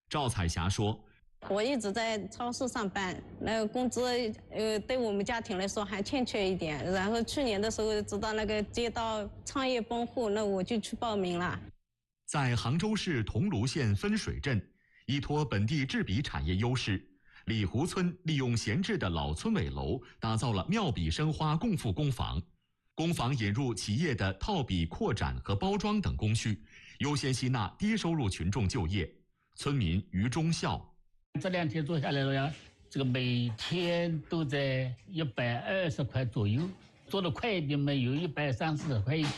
赵彩霞说：“ 我一直在超市上班，那个工资对我们家庭来说还欠缺一点。然后去年的时候知道那个街道创业帮户，那我就去报名了。” 在杭州市桐庐县分水镇，依托本地制笔产业优势，李湖村利用闲置的老村委楼，打造了妙笔生花共付工房。工坊引入企业的套笔扩展和包装等工序，优先吸纳低收入群众就业。村民于忠孝：“ 这2天做下来了呀，这个每天都在120块左右，做的快一点嘛，有130块。